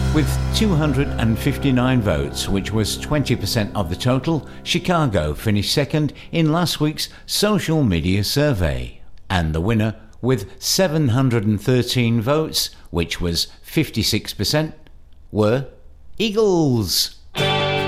With 259 votes, which was 20% of the total, Chicago finished second in last week's social media survey. And the winner, with 713 votes, which was 56%, were Eagles.